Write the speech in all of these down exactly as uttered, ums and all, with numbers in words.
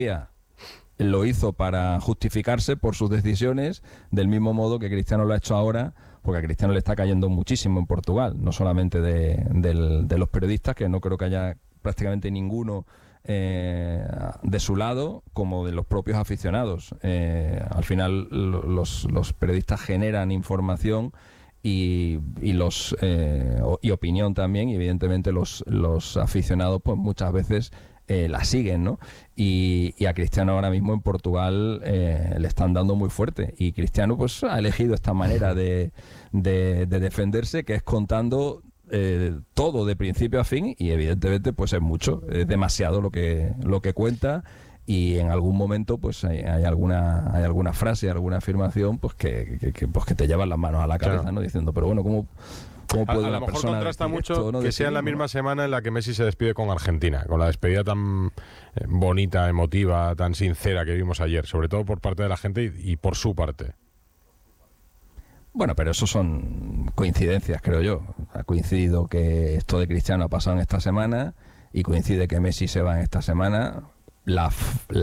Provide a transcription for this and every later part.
lo hizo para justificarse por sus decisiones, del mismo modo que Cristiano lo ha hecho ahora, porque a Cristiano le está cayendo muchísimo en Portugal, no solamente de, de, de los periodistas, que no creo que haya prácticamente ninguno eh, de su lado, como de los propios aficionados. Eh, al final los, los periodistas generan información y, y los eh, y opinión también, y evidentemente los, los aficionados pues muchas veces Eh, la siguen, ¿no? Y, y a Cristiano ahora mismo en Portugal eh, le están dando muy fuerte, y Cristiano pues ha elegido esta manera de, de, de defenderse, que es contando eh, todo de principio a fin, y evidentemente pues es mucho, es demasiado lo que, lo que cuenta, y en algún momento pues hay, hay alguna hay alguna frase, alguna afirmación pues que, que, que, pues que te llevan las manos a la cabeza, claro, ¿no? Diciendo, pero bueno, ¿cómo... A, a lo mejor contrasta mucho esto, ¿no? que sea en la misma semana en la que Messi se despide con Argentina, con la despedida tan eh, bonita, emotiva, tan sincera que vimos ayer, sobre todo por parte de la gente y, y por su parte. Bueno, pero eso son coincidencias, creo yo. Ha coincidido que esto de Cristiano ha pasado en esta semana, y coincide que Messi se va en esta semana. La,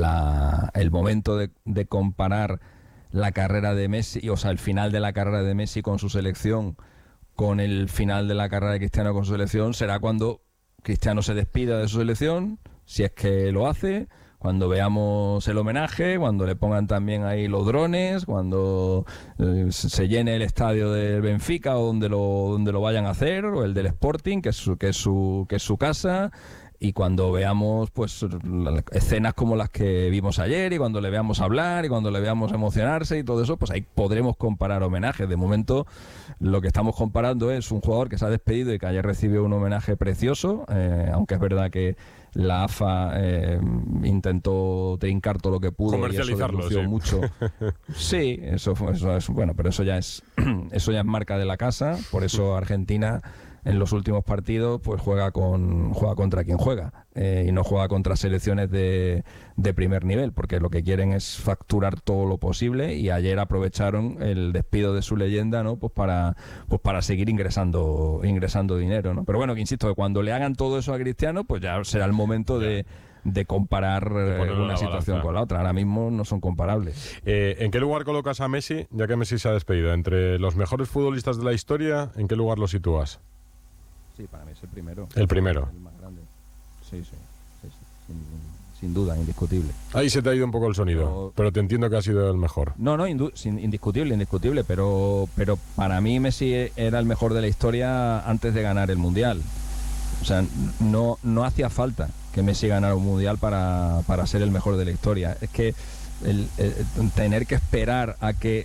la, el momento de, de comparar la carrera de Messi, o sea, el final de la carrera de Messi con su selección, con el final de la carrera de Cristiano con su selección, será cuando Cristiano se despida de su selección, si es que lo hace, cuando veamos el homenaje, cuando le pongan también ahí los drones, cuando eh, se llene el estadio del Benfica o donde lo, donde lo vayan a hacer, o el del Sporting, que es su, que es su, que es su casa, y cuando veamos pues escenas como las que vimos ayer, y cuando le veamos hablar, y cuando le veamos emocionarse y todo eso, pues ahí podremos comparar homenajes. De momento lo que estamos comparando es un jugador que se ha despedido y que ayer recibió un homenaje precioso, eh, aunque es verdad que la A F A eh, intentó trincar todo lo que pudo, y eso denunció sí. mucho. Sí, eso, eso es bueno, pero eso ya es eso ya es marca de la casa. Por eso Argentina en los últimos partidos pues juega con juega contra quien juega, eh, y no juega contra selecciones de, de primer nivel, porque lo que quieren es facturar todo lo posible, y ayer aprovecharon el despido de su leyenda, ¿no? Pues para pues para seguir ingresando ingresando dinero, ¿no? Pero bueno, que insisto, que cuando le hagan todo eso a Cristiano, pues ya será el momento de de comparar de una situación con la otra. Ahora mismo no son comparables. Eh, ¿En qué lugar colocas a Messi, ya que Messi se ha despedido? Entre los mejores futbolistas de la historia, ¿en qué lugar lo sitúas? Sí, para mí es el primero. El primero. El más grande. Sí, sí. sí, sí. Sin, sin duda, indiscutible. Ahí se te ha ido un poco el sonido, pero, pero te entiendo que ha sido el mejor. No, no, indu- sin, indiscutible, indiscutible, pero, pero para mí Messi era el mejor de la historia antes de ganar el Mundial. O sea, no, no hacía falta que Messi ganara un Mundial para, para ser el mejor de la historia. Es que El, el, el tener que esperar a que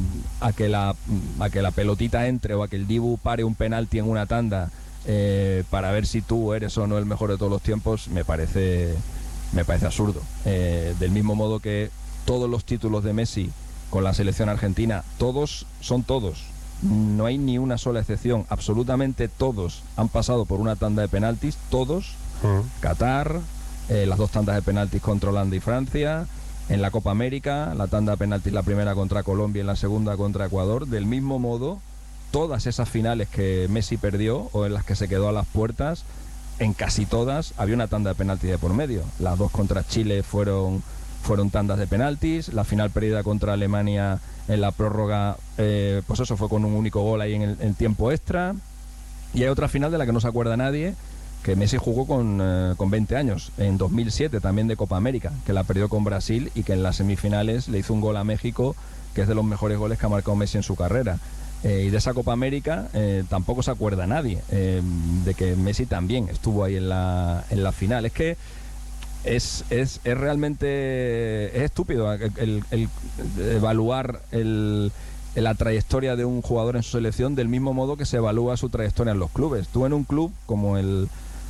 a que la a que la pelotita entre, o a que el Dibu pare un penalti en una tanda, eh, para ver si tú eres o no el mejor de todos los tiempos, me parece me parece absurdo. Eh, del mismo modo que todos los títulos de Messi con la selección argentina, todos son todos, no hay ni una sola excepción, absolutamente todos han pasado por una tanda de penaltis, todos. Uh-huh. Qatar, eh, las dos tandas de penaltis contra Holanda y Francia. En la Copa América, la tanda de penaltis, la primera contra Colombia y la segunda contra Ecuador. Del mismo modo, todas esas finales que Messi perdió, o en las que se quedó a las puertas, en casi todas había una tanda de penaltis de por medio. Las dos contra Chile fueron, fueron tandas de penaltis. La final perdida contra Alemania en la prórroga, eh, pues eso fue con un único gol ahí en el en tiempo extra. Y hay otra final de la que no se acuerda nadie, que Messi jugó con, eh, con veinte años, en dos mil siete, también de Copa América, que la perdió con Brasil, y que en las semifinales le hizo un gol a México, que es de los mejores goles que ha marcado Messi en su carrera. Eh, y de esa Copa América eh, tampoco se acuerda nadie, eh, de que Messi también estuvo ahí en la, en la final. Es que es, es, es realmente es estúpido el, el, el evaluar el... la trayectoria de un jugador en su selección del mismo modo que se evalúa su trayectoria en los clubes. Tú en un club como el,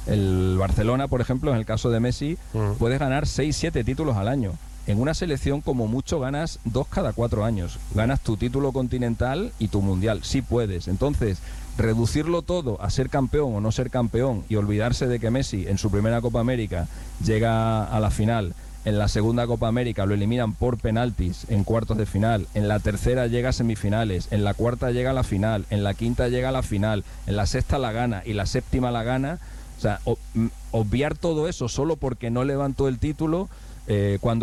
el Barcelona, por ejemplo, en el caso de Messi, uh-huh. puedes ganar seis siete títulos al año. En una selección, como mucho, ganas dos cada cuatro años. Ganas tu título continental y tu mundial. Sí puedes. Entonces, reducirlo todo a ser campeón o no ser campeón, y olvidarse de que Messi en su primera Copa América llega a la final, en la segunda Copa América lo eliminan por penaltis en cuartos de final, en la tercera llega a semifinales, en la cuarta llega a la final, en la quinta llega a la final, en la sexta la gana y la séptima la gana. O sea, obviar todo eso solo porque no levantó el título, eh, cuando